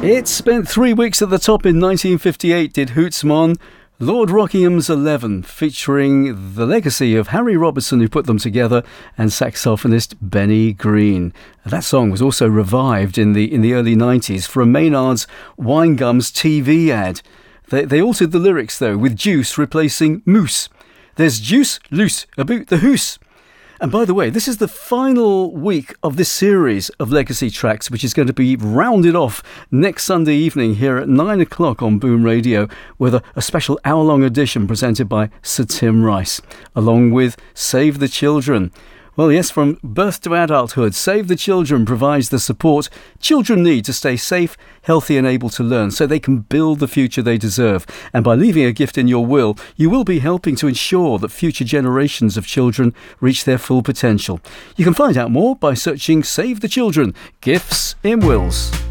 It spent 3 weeks at the top in 1958, did Hootsmon. Lord Rockingham's 11, featuring the legacy of Harry Robertson, who put them together, and saxophonist Benny Green. That song was also revived in the early 90s for a Maynard's Wine Gums TV ad. They altered the lyrics, though, with juice replacing mousse. There's juice loose about the hoose. And by the way, this is the final week of this series of legacy tracks, which is going to be rounded off next Sunday evening here at 9 o'clock on Boom Radio with a special hour-long edition presented by Sir Tim Rice, along with Save the Children. Well, yes, from birth to adulthood, Save the Children provides the support children need to stay safe, healthy and able to learn so they can build the future they deserve. And by leaving a gift in your will, you will be helping to ensure that future generations of children reach their full potential. You can find out more by searching Save the Children, Gifts in Wills.